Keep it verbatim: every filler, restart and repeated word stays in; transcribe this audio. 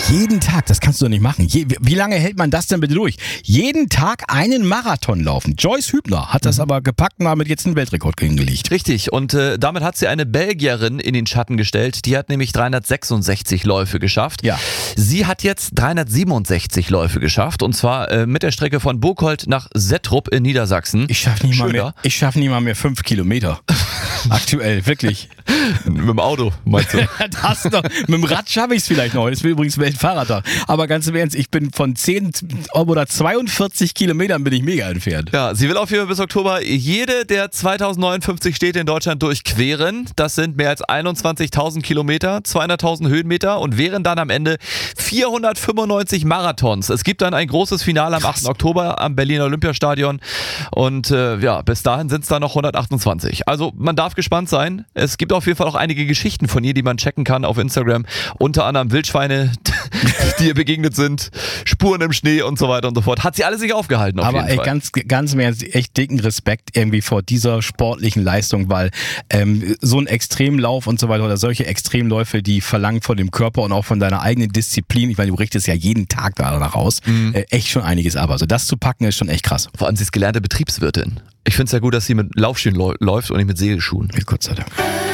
Jeden Tag, das kannst du doch nicht machen. Je, wie lange hält man das denn bitte durch? Jeden Tag einen Marathon laufen. Joyce Hübner hat das mhm. aber gepackt und damit jetzt einen Weltrekord hingelegt. Richtig, und äh, damit hat sie eine Belgierin in den Schatten gestellt. Die hat nämlich dreihundertsechsundsechzig Läufe geschafft. Ja. Sie hat jetzt dreihundertsiebenundsechzig Läufe geschafft und zwar äh, mit der Strecke von Burghold nach Settrup in Niedersachsen. Ich schaffe nicht, mal mehr, ich schaff nicht mal mehr fünf Kilometer. Aktuell, wirklich. Mit dem Auto, meinst du? Das doch, mit dem Rad schaffe ich es vielleicht noch. Das will übrigens Weltfahrradtag. Aber ganz im Ernst, ich bin von zehn oder zweiundvierzig Kilometern bin ich mega entfernt. Ja, sie will auf jeden Fall bis Oktober jede der zweitausendneunundfünfzig Städte in Deutschland durchqueren. Das sind mehr als einundzwanzigtausend Kilometer, zweihunderttausend Höhenmeter und wären dann am Ende vierhundertfünfundneunzig Marathons. Es gibt dann ein großes Finale am achten Oktober am Berliner Olympiastadion und äh, ja, bis dahin sind es dann noch hundertachtundzwanzig. Also man darf gespannt sein. Es gibt auf jeden Fall auch einige Geschichten von ihr, die man checken kann auf Instagram. Unter anderem Wildschweine, die ihr begegnet sind, Spuren im Schnee und so weiter und so fort. Hat sie alles nicht aufgehalten auf Aber jeden ey, Fall. ganz, ganz mehr echt dicken Respekt irgendwie vor dieser sportlichen Leistung, weil ähm, so ein Extremlauf und so weiter oder solche Extremläufe, die verlangen von dem Körper und auch von deiner eigenen Disziplin, ich meine, du richtest ja jeden Tag danach aus, mhm. äh, echt schon einiges ab. Also das zu packen ist schon echt krass. Vor allem, sie ist gelernte Betriebswirtin. Ich finde es ja gut, dass sie mit Laufschuhen läuft und nicht mit Segelschuhen. Mit Gott sei Dank.